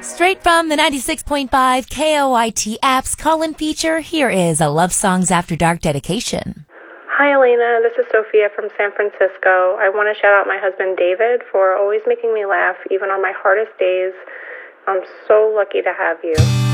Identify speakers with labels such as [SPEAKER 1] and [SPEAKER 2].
[SPEAKER 1] Straight from the 96.5 KOIT app's call-in feature, here is a Love Songs After Dark dedication.
[SPEAKER 2] Hi, Elena. This is Sophia from San Francisco. I want to shout out my husband, David, for always making me laugh, even on my hardest days. I'm so lucky to have you.